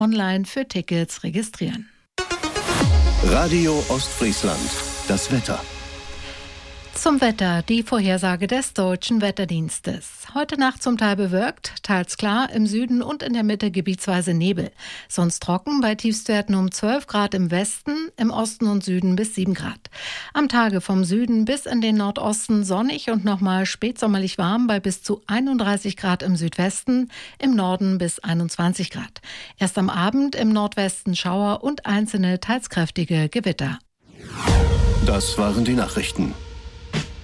online für Tickets registrieren. Radio Ostfriesland, das Wetter. Zum Wetter, die Vorhersage des Deutschen Wetterdienstes. Heute Nacht zum Teil bewölkt, teils klar, im Süden und in der Mitte gebietsweise Nebel. Sonst trocken, bei Tiefstwerten um 12 Grad im Westen, im Osten und Süden bis 7 Grad. Am Tage vom Süden bis in den Nordosten sonnig und nochmal spätsommerlich warm bei bis zu 31 Grad im Südwesten, im Norden bis 21 Grad. Erst am Abend im Nordwesten Schauer und einzelne teils kräftige Gewitter. Das waren die Nachrichten.